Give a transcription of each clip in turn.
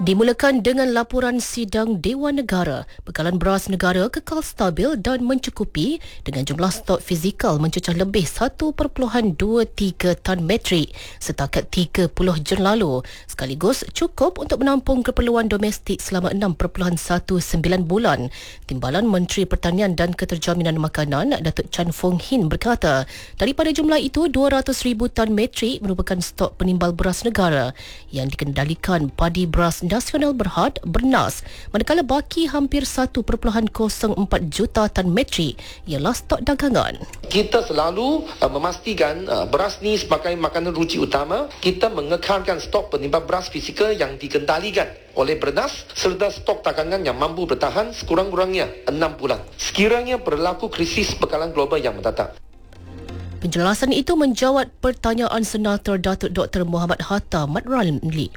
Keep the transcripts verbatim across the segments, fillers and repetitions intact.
Dimulakan dengan laporan sidang Dewan Negara. Bekalan beras negara kekal stabil dan mencukupi dengan jumlah stok fizikal mencecah lebih satu perpuluhan dua tiga tan metrik setakat tiga puluh Jun lalu. Sekaligus cukup untuk menampung keperluan domestik selama enam perpuluhan satu sembilan bulan. Timbalan Menteri Pertanian dan Keterjaminan Makanan Datuk Chan Fong Hin berkata, daripada jumlah itu dua ratus ribu tan metrik merupakan stok penimbal beras negara yang dikendalikan Padi Beras Nasional Berhad Bernas, manakala baki hampir satu perpuluhan kosong empat juta tan metrik ialah stok dagangan. Kita selalu uh, memastikan uh, beras ni sebagai makanan ruci utama. Kita mengekalkan stok penimbal beras fizikal yang dikendalikan oleh Bernas serta stok dagangan yang mampu bertahan sekurang-kurangnya enam bulan sekiranya berlaku krisis bekalan global yang mendatang. Penjelasan itu menjawab pertanyaan Senator Datuk Doktor Muhammad Hatta Mat Ramli.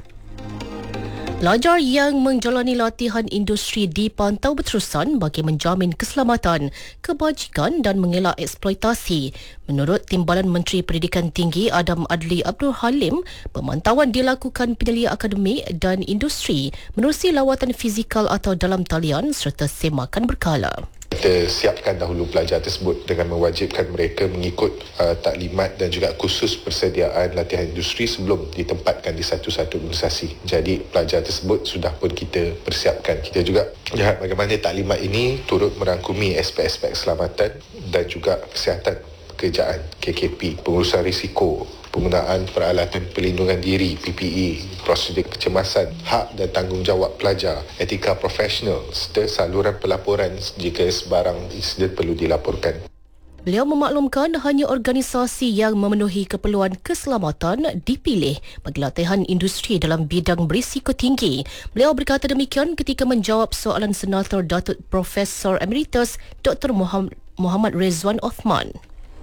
Pelajar yang menjalani latihan industri dipantau berterusan bagi menjamin keselamatan, kebajikan dan mengelak eksploitasi. Menurut Timbalan Menteri Pendidikan Tinggi Adam Adli Abdul Halim, pemantauan dilakukan penyelia akademik dan industri menerusi lawatan fizikal atau dalam talian serta semakan berkala. Kita siapkan dahulu pelajar tersebut dengan mewajibkan mereka mengikut uh, taklimat dan juga kursus persediaan latihan industri sebelum ditempatkan di satu-satu organisasi. Jadi pelajar tersebut sudah pun kita persiapkan. Kita juga lihat bagaimana taklimat ini turut merangkumi aspek-aspek keselamatan dan juga kesihatan pekerjaan, K K P, pengurusan risiko, penggunaan peralatan perlindungan diri, P P E, prosedur kecemasan, hak dan tanggungjawab pelajar, etika profesional serta saluran pelaporan jika sebarang insiden perlu dilaporkan. Beliau memaklumkan hanya organisasi yang memenuhi keperluan keselamatan dipilih bagi latihan industri dalam bidang berisiko tinggi. Beliau berkata demikian ketika menjawab soalan Senator Datuk Profesor Emeritus Doktor Muhammad, Muhammad Rezwan Othman.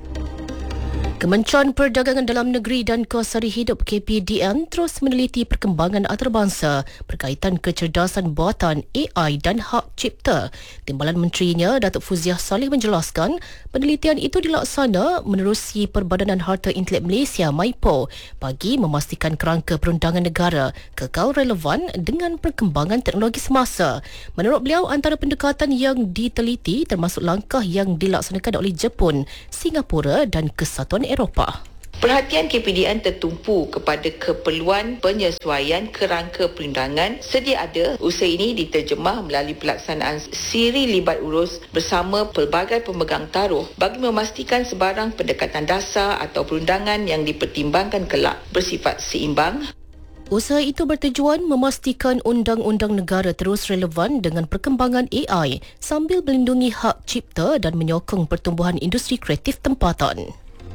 Kementerian Perdagangan Dalam Negeri dan Kos Sari Hidup K P D N terus meneliti perkembangan antarabangsa berkaitan kecerdasan buatan A I dan hak cipta. Timbalan menterinya Datuk Fuziah Saleh menjelaskan penelitian itu dilaksana menerusi Perbadanan Harta Intelek Malaysia M I P O bagi memastikan kerangka perundangan negara kekal relevan dengan perkembangan teknologi semasa. Menurut beliau, antara pendekatan yang diteliti termasuk langkah yang dilaksanakan oleh Jepun, Singapura dan Kesatuan Eropah. Perhatian K P D N tertumpu kepada keperluan penyesuaian kerangka perundangan sedia ada. Usaha ini diterjemah melalui pelaksanaan siri libat urus bersama pelbagai pemegang taruh bagi memastikan sebarang pendekatan dasar atau perundangan yang dipertimbangkan kelak bersifat seimbang. Usaha itu bertujuan memastikan undang-undang negara terus relevan dengan perkembangan A I sambil melindungi hak cipta dan menyokong pertumbuhan industri kreatif tempatan.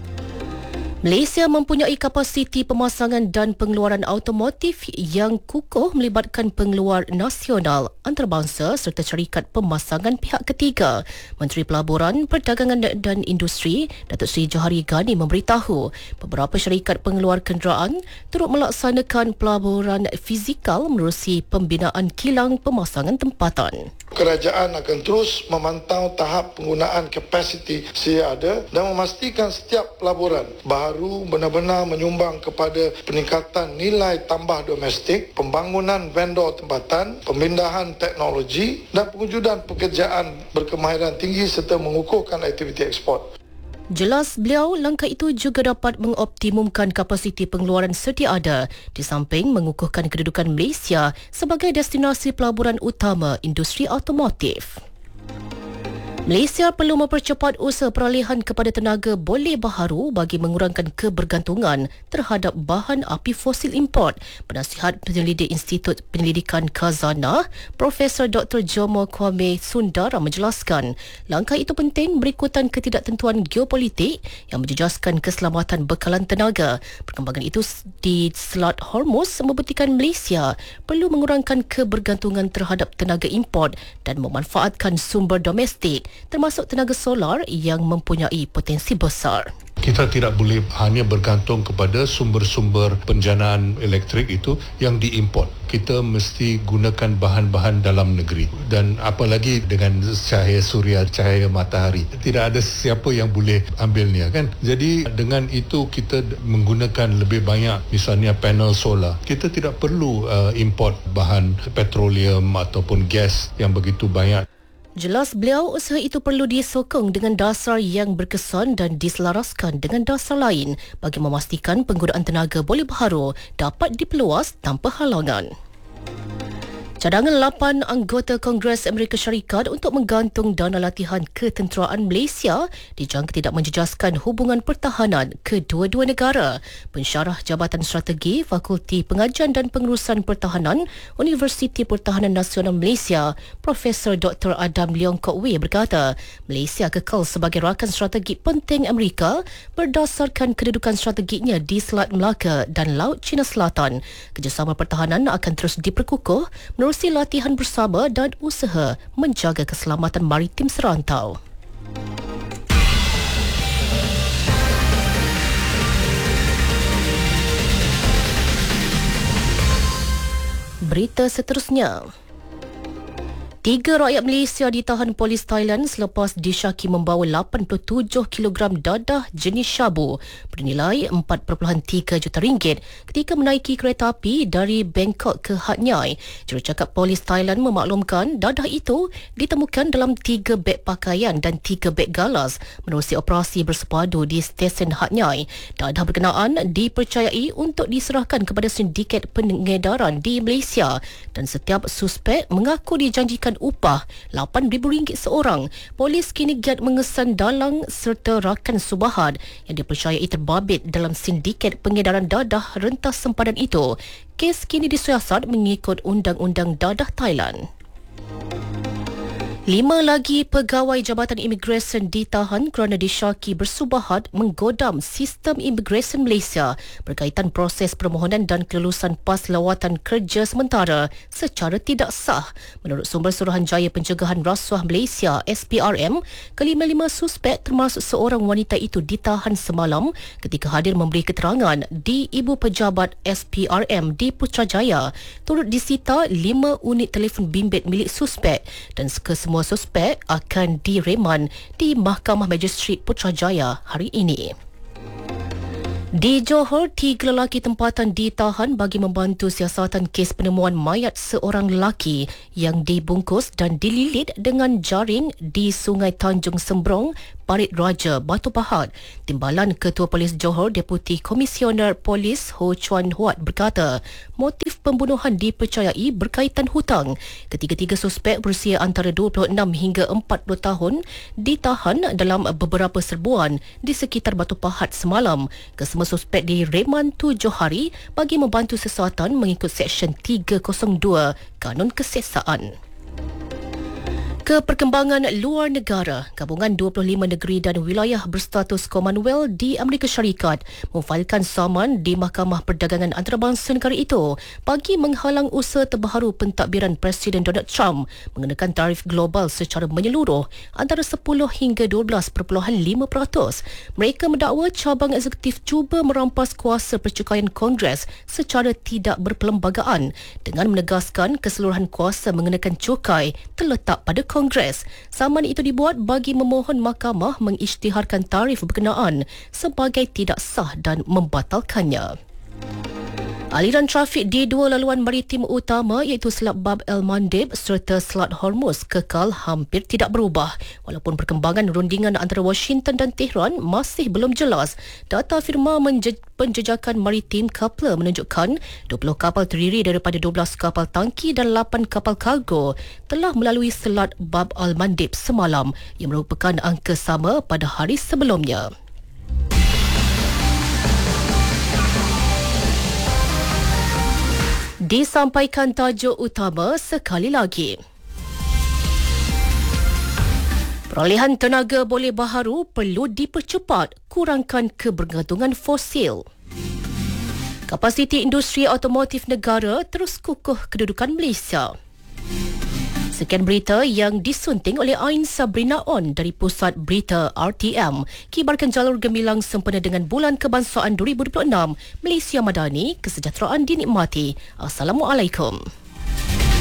Malaysia mempunyai kapasiti pemasangan dan pengeluaran automotif yang kukuh melibatkan pengeluar nasional, antarabangsa serta syarikat pemasangan pihak ketiga. Menteri Pelaburan, Perdagangan dan Industri, Datuk Seri Johari Ghani memberitahu beberapa syarikat pengeluar kenderaan turut melaksanakan pelaburan fizikal menerusi pembinaan kilang pemasangan tempatan. Kerajaan akan terus memantau tahap penggunaan kapasiti sedia ada dan memastikan setiap pelaburan baru benar-benar menyumbang kepada peningkatan nilai tambah domestik, pembangunan vendor tempatan, pemindahan teknologi dan pewujudan pekerjaan berkemahiran tinggi serta mengukuhkan aktiviti ekspor. Jelas beliau, langkah itu juga dapat mengoptimumkan kapasiti pengeluaran sedia ada di samping mengukuhkan kedudukan Malaysia sebagai destinasi pelaburan utama industri automotif. Malaysia perlu mempercepat usaha peralihan kepada tenaga boleh baharu bagi mengurangkan kebergantungan terhadap bahan api fosil import. Penasihat Penyelidik Institut Penyelidikan Khazanah, Profesor Doktor Jomo Kwame Sundara menjelaskan, langkah itu penting berikutan ketidaktentuan geopolitik yang menjejaskan keselamatan bekalan tenaga. Perkembangan itu di Selat Hormuz membuktikan Malaysia perlu mengurangkan kebergantungan terhadap tenaga import dan memanfaatkan sumber domestik termasuk tenaga solar yang mempunyai potensi besar. Kita tidak boleh hanya bergantung kepada sumber-sumber penjanaan elektrik itu yang diimport. Kita mesti gunakan bahan-bahan dalam negeri. Dan apalagi dengan cahaya suria, cahaya matahari. Tidak ada siapa yang boleh ambilnya, kan? Jadi dengan itu kita menggunakan lebih banyak misalnya panel solar. Kita tidak perlu uh, import bahan petroleum ataupun gas yang begitu banyak. Jelas beliau, usaha itu perlu disokong dengan dasar yang berkesan dan diselaraskan dengan dasar lain bagi memastikan penggunaan tenaga boleh baharu dapat diperluas tanpa halangan. Cadangan lapan anggota Kongres Amerika Syarikat untuk menggantung dana latihan ketenteraan Malaysia dijangka tidak menjejaskan hubungan pertahanan kedua-dua negara. Pensyarah Jabatan Strategi Fakulti Pengajian dan Pengurusan Pertahanan Universiti Pertahanan Nasional Malaysia, Profesor Doktor Adam Leong Kok Wei berkata, Malaysia kekal sebagai rakan strategi penting Amerika berdasarkan kedudukan strateginya di Selat Melaka dan Laut Cina Selatan. Kerjasama pertahanan akan terus diperkukuh menerusi latihan bersama dan usaha menjaga keselamatan maritim serantau. Berita seterusnya. Tiga rakyat Malaysia ditahan polis Thailand selepas disyaki membawa lapan puluh tujuh kilogram dadah jenis syabu bernilai empat perpuluhan tiga juta ringgit ketika menaiki kereta api dari Bangkok ke Hat Yai. Jurucakap polis Thailand memaklumkan dadah itu ditemukan dalam tiga beg pakaian dan tiga beg galas menerusi operasi bersepadu di stesen Hat Yai. Dadah berkenaan dipercayai untuk diserahkan kepada sindiket pengedaran di Malaysia dan setiap suspek mengaku dijanjikan upah lapan ribu ringgit seorang. Polis kini giat mengesan dalang serta rakan subahat yang dipercayai terbabit dalam sindiket pengedaran dadah rentas sempadan itu. Kes kini disiasat mengikut Undang-Undang Dadah Thailand. Lima lagi pegawai Jabatan Imigresen ditahan kerana disyaki bersubahat menggodam sistem imigresen Malaysia berkaitan proses permohonan dan kelulusan pas lawatan kerja sementara secara tidak sah. Menurut Sumber Suruhanjaya Pencegahan Rasuah Malaysia S P R M, kelima-lima suspek termasuk seorang wanita itu ditahan semalam ketika hadir memberi keterangan di Ibu Pejabat S P R M di Putrajaya. Turut disita lima unit telefon bimbit milik suspek dan kesemua Semua suspek akan direman di Mahkamah Magistrate Putrajaya hari ini. Di Johor, tiga lelaki tempatan ditahan bagi membantu siasatan kes penemuan mayat seorang lelaki yang dibungkus dan dililit dengan jaring di Sungai Tanjung Sembrong, Parit Raja, Batu Pahat. Timbalan Ketua Polis Johor, Deputi Komisioner Polis Ho Chuan Huat berkata, motif pembunuhan dipercayai berkaitan hutang. Ketiga-tiga suspek berusia antara dua puluh enam hingga empat puluh tahun ditahan dalam beberapa serbuan di sekitar Batu Pahat semalam. Kesemua suspek direman tujuh hari bagi membantu siasatan mengikut Seksyen tiga kosong dua Kanun Kesiasaan. Ke perkembangan luar negara, gabungan dua puluh lima negeri dan wilayah berstatus Commonwealth di Amerika Syarikat memfailkan saman di Mahkamah Perdagangan Antarabangsa negara itu bagi menghalang usaha terbaru pentadbiran Presiden Donald Trump mengenakan tarif global secara menyeluruh antara sepuluh hingga dua belas perpuluhan lima peratus. Mereka mendakwa cabang eksekutif cuba merampas kuasa percukaian Kongres secara tidak berperlembagaan dengan menegaskan keseluruhan kuasa mengenakan cukai terletak pada Kongres. Saman itu dibuat bagi memohon mahkamah mengisytiharkan tarif berkenaan sebagai tidak sah dan membatalkannya. Aliran trafik di dua laluan maritim utama iaitu Selat Bab el-Mandeb serta Selat Hormuz kekal hampir tidak berubah walaupun perkembangan rundingan antara Washington dan Tehran masih belum jelas. Data firma menje- penjejakan maritim Kepler menunjukkan dua puluh kapal terdiri daripada dua belas kapal tangki dan lapan kapal kargo telah melalui Selat Bab el-Mandeb semalam yang merupakan angka sama pada hari sebelumnya. Disampaikan tajuk utama sekali lagi. Perolehan tenaga boleh baharu perlu dipercepat, kurangkan kebergantungan fosil. Kapasiti industri automotif negara terus kukuh kedudukan Malaysia. Sekian berita yang disunting oleh Ain Sabrina On dari Pusat Berita R T M. Kibarkan jalur gemilang sempena dengan Bulan Kebangsaan dua ribu dua puluh enam. Malaysia Madani, kesejahteraan dinikmati. Assalamualaikum.